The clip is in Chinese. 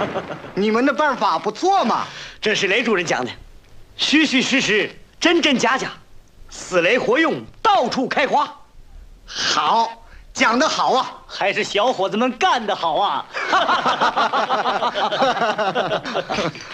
你们的办法不错嘛。 这是雷主任讲的，虚虚实实，真真假假，死雷活用，到处开花。 好，讲得好啊！ 还是小伙子们干得好啊！